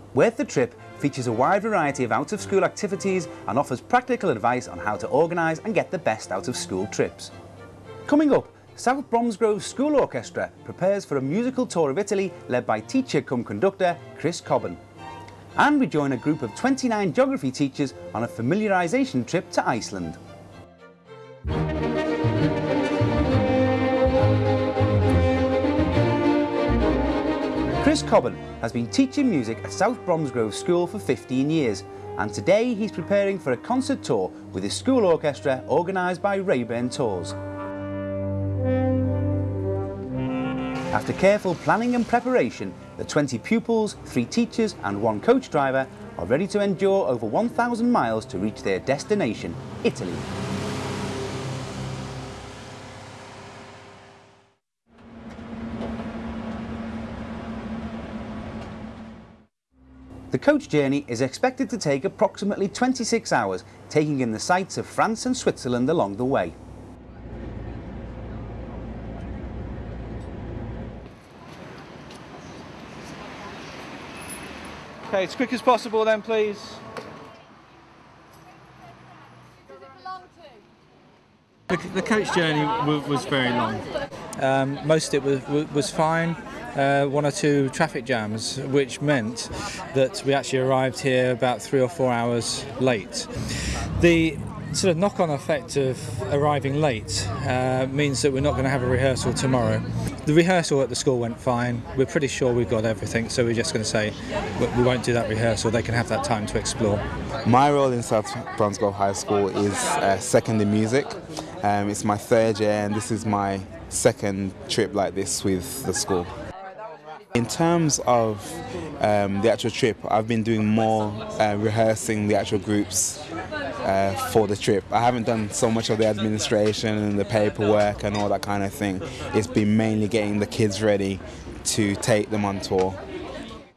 Worth the Trip features a wide variety of out-of-school activities and offers practical advice on how to organise and get the best out of school trips. Coming up, South Bromsgrove School Orchestra prepares for a musical tour of Italy led by teacher-cum-conductor Chris Cobban. And we join a group of 29 geography teachers on a familiarisation trip to Iceland. Chris Cobban has been teaching music at South Bromsgrove School for 15 years, and today he's preparing for a concert tour with his school orchestra organised by Rayburn Tours. After careful planning and preparation, the 20 pupils, 3 teachers and 1 coach driver are ready to endure over 1,000 miles to reach their destination, Italy. The coach journey is expected to take approximately 26 hours, taking in the sights of France and Switzerland along the way. Okay, as quick as possible then, please. The coach journey was very long. Most of it was fine. 1 or 2 traffic jams, which meant that we actually arrived here about 3 or 4 hours late. The sort of knock-on effect of arriving late means that we're not going to have a rehearsal tomorrow. The rehearsal at the school went fine. We're pretty sure we've got everything, so we're just going to say we won't do that rehearsal. They can have that time to explore. My role in South Bromsgrove High School is second in music. It's my 3rd year and this is my 2nd trip like this with the school. In terms of the actual trip, I've been doing more rehearsing the actual groups for the trip. I haven't done so much of the administration and the paperwork and all that kind of thing. It's been mainly getting the kids ready to take them on tour.